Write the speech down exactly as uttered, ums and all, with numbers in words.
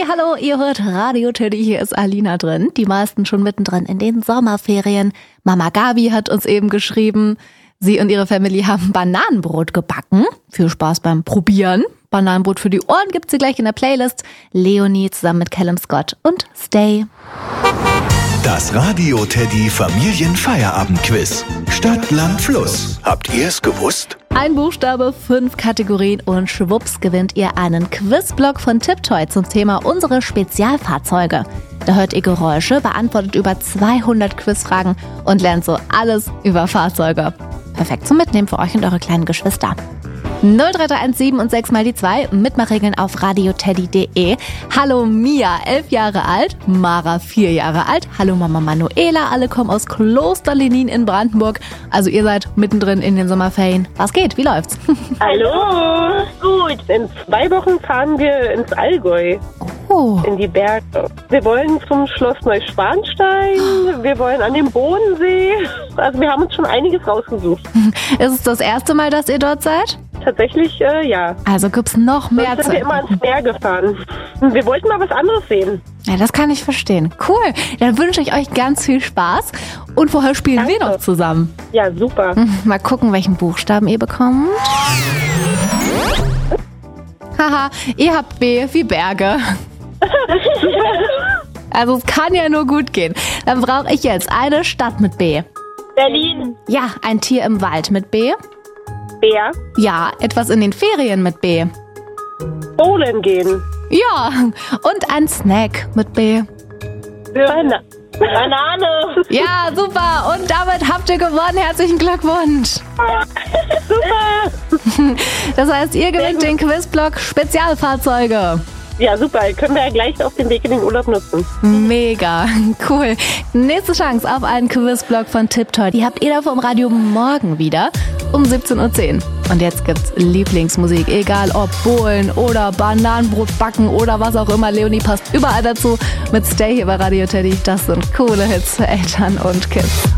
hallo, ihr hört Radio Teddy, hier ist Alina drin. Die meisten schon mittendrin in den Sommerferien. Mama Gabi hat uns eben geschrieben, sie und ihre Family haben Bananenbrot gebacken. Viel Spaß beim Probieren. Bananenbrot für die Ohren gibt's hier gleich in der Playlist. Leonie zusammen mit Callum Scott und Stay. Das Radio Teddy Familienfeierabendquiz. Stadt, Land, Fluss. Habt ihr es gewusst? Ein Buchstabe, fünf Kategorien und schwupps gewinnt ihr einen Quizblock von Tiptoy zum Thema unsere Spezialfahrzeuge. Da hört ihr Geräusche, beantwortet über zweihundert Quizfragen und lernt so alles über Fahrzeuge. Perfekt zum Mitnehmen für euch und eure kleinen Geschwister. null drei drei eins sieben und sechs mal die zwei, Mitmachregeln auf radioteddy punkt de. Hallo Mia, elf Jahre alt, Mara, vier Jahre alt, hallo Mama Manuela, alle kommen aus Klosterlenin in Brandenburg. Also ihr seid mittendrin in den Sommerferien. Was geht? Wie läuft's? Hallo, gut. In zwei Wochen fahren wir ins Allgäu. Oh. In die Berge. Wir wollen zum Schloss Neuschwanstein, wir wollen an den Bodensee. Also wir haben uns schon einiges rausgesucht. Ist es das erste Mal, dass ihr dort seid? Tatsächlich, äh, ja. Also gibt's noch mehr Sonst zu sind wir immer ans Meer gefahren. Wir wollten mal was anderes sehen. Ja, das kann ich verstehen. Cool. Dann wünsche ich euch ganz viel Spaß. Und vorher spielen Danke. wir noch zusammen. Ja, super. Mal gucken, welchen Buchstaben ihr bekommt. Haha, ihr habt B wie Berge. Also es kann ja nur gut gehen. Dann brauche ich jetzt eine Stadt mit B. Berlin. Ja, ein Tier im Wald mit B. Bär. Ja, etwas in den Ferien mit B. Bowlen gehen. Ja, und ein Snack mit B. Bana- Banane. Ja, super. Und damit habt ihr gewonnen. Herzlichen Glückwunsch. Super. Das heißt, ihr gewinnt den Quizblock Spezialfahrzeuge. Ja, super. Können wir ja gleich auf dem Weg in den Urlaub nutzen. Mega, cool. Nächste Chance auf einen Quizblock von Tiptoy. Die habt ihr da vom Radio morgen wieder um siebzehn Uhr zehn. Und jetzt gibt's Lieblingsmusik, egal ob Bohlen oder Bananenbrot backen oder was auch immer. Leonie passt überall dazu mit Stay hier bei Radio Teddy. Das sind coole Hits für Eltern und Kids.